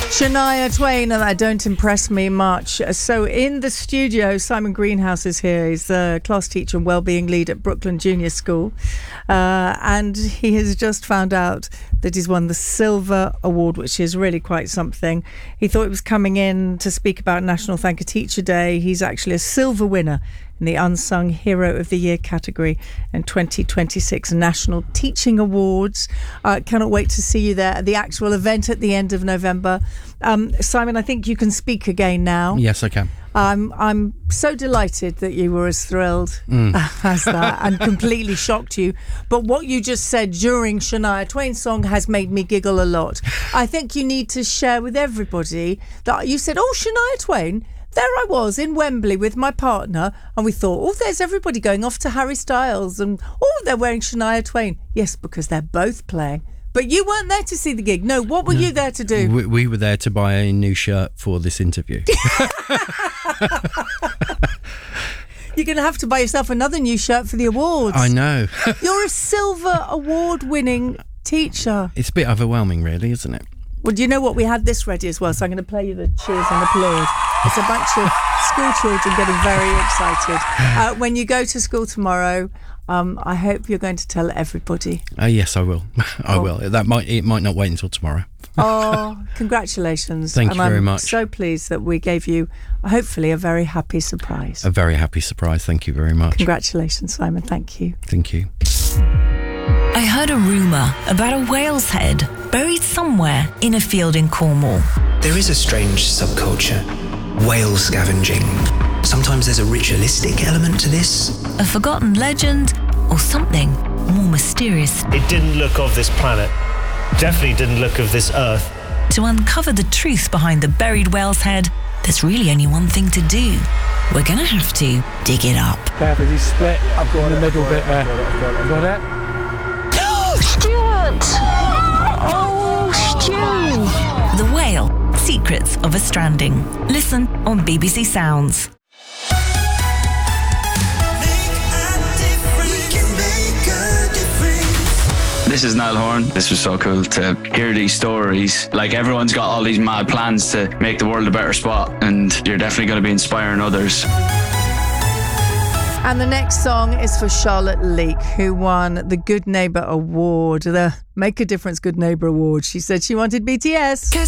Shania Twain, and that don't impress me much. So in the studio, Simon Greenhouse is here. He's the class teacher and wellbeing lead at Brooklyn Junior School. And he has just found out that he's won the Silver Award, which is really quite something. He thought he was coming in to speak about National Thank a Teacher Day. He's actually a silver winner in the Unsung Hero of the Year category in 2026 National Teaching Awards. Cannot wait to see you there at the actual event at the end of November. Simon, I think you can speak again now. Yes, I can. I'm so delighted that you were as thrilled as that and completely shocked you. But what you just said during Shania Twain's song has made me giggle a lot. I think you need to share with everybody that you said, oh, Shania Twain. There I was in Wembley with my partner, and we thought, oh, there's everybody going off to Harry Styles, and oh, they're wearing Shania Twain. Yes, because they're both playing. But you weren't there to see the gig. No, what were you there to do? We were there to buy a new shirt for this interview. You're going to have to buy yourself another new shirt for the awards. I know. You're a Silver Award-winning teacher. It's a bit overwhelming, really, isn't it? Well, do you know what? We had this ready as well, so I'm going to play you the cheers and applause. It's a bunch of school children getting very excited. When you go to school tomorrow, I hope you're going to tell everybody. Yes, I will. I will. It might not wait until tomorrow. Oh, congratulations. Thank you very much. I'm so pleased that we gave you, hopefully, a very happy surprise. A very happy surprise. Thank you very much. Congratulations, Simon. Thank you. Thank you. I heard a rumour about a whale's head buried somewhere in a field in Cornwall. There is a strange subculture, whale scavenging. Sometimes there's a ritualistic element to this. A forgotten legend or something more mysterious. It didn't look of this planet. Definitely didn't look of this Earth. To uncover the truth behind the buried whale's head, there's really only one thing to do. We're going to have to dig it up. Perfectly split. I've got in the middle bit there. Got it? Stuart! Oh, Stu! The Whale, Secrets of a Stranding. Listen on BBC Sounds. This is Niall Horan. This was so cool to hear these stories. Like, everyone's got all these mad plans to make the world a better spot, and you're definitely going to be inspiring others. And the next song is for Charlotte Leake, who won the Good Neighbour Award, the Make a Difference Good Neighbour Award. She said she wanted BTS.